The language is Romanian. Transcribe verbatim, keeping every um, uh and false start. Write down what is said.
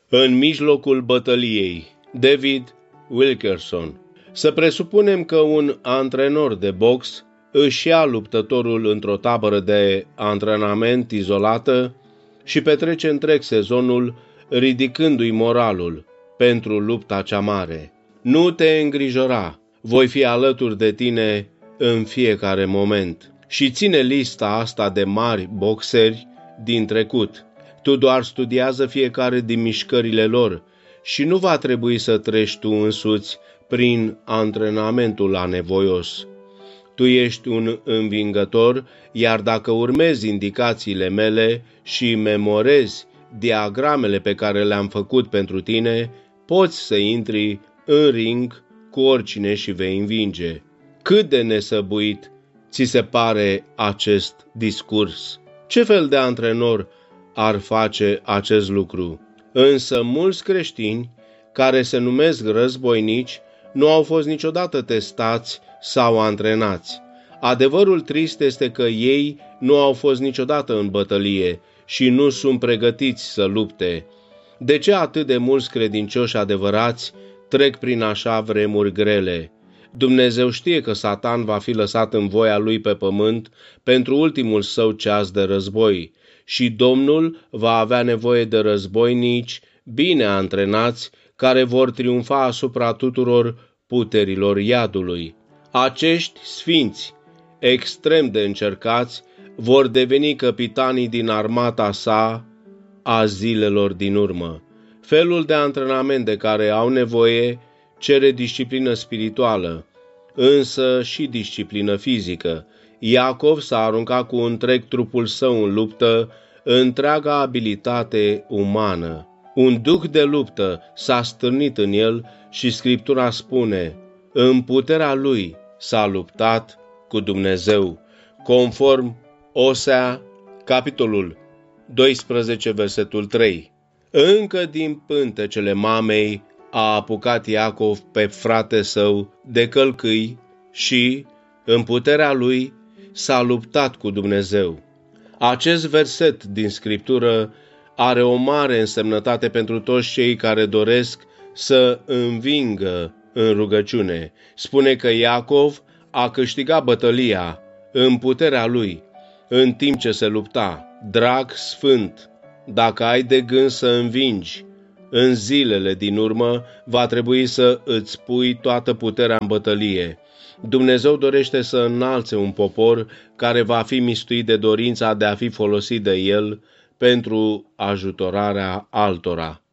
În mijlocul bătăliei. David Wilkerson. Să presupunem că un antrenor de box își ia luptătorul într-o tabără de antrenament izolată și petrece întreg sezonul ridicându-i moralul pentru lupta cea mare. Nu te îngrijora, voi fi alături de tine în fiecare moment. Și ține lista asta de mari boxeri din trecut. Tu doar studiază fiecare din mișcările lor și nu va trebui să treci tu însuți prin antrenamentul anevoios. Tu ești un învingător, iar dacă urmezi indicațiile mele și memorezi diagramele pe care le-am făcut pentru tine, poți să intri în ring cu oricine și vei învinge. Cât de nesăbuit ți se pare acest discurs? Ce fel de antrenor ar face acest lucru? Însă mulți creștini care se numesc războinici nu au fost niciodată testați sau antrenați. Adevărul trist este că ei nu au fost niciodată în bătălie și nu sunt pregătiți să lupte. De ce atât de mulți credincioși adevărați trec prin așa vremuri grele? Dumnezeu știe că Satan va fi lăsat în voia lui pe pământ pentru ultimul său ceas de război și Domnul va avea nevoie de războinici bine antrenați care vor triumfa asupra tuturor puterilor iadului. Acești sfinți, extrem de încercați, vor deveni capitanii din armata sa a zilelor din urmă. Felul de antrenament de care au nevoie cere disciplină spirituală, însă și disciplină fizică. Iacov s-a aruncat cu întreg trupul său în luptă, întreaga abilitate umană. Un duh de luptă s-a stârnit în el și Scriptura spune: în puterea lui s-a luptat cu Dumnezeu, conform Osea, capitolul doisprezece, versetul trei. Încă din pântecele mamei a apucat Iacov pe frate său de călcâi și, în puterea lui, s-a luptat cu Dumnezeu. Acest verset din Scriptură are o mare însemnătate pentru toți cei care doresc să învingă în rugăciune. Spune că Iacov a câștigat bătălia în puterea lui, în timp ce se lupta. Drag sfânt, dacă ai de gând să învingi, în zilele din urmă va trebui să îți pui toată puterea în bătălie. Dumnezeu dorește să înalțe un popor care va fi mistuit de dorința de a fi folosit de el pentru ajutorarea altora.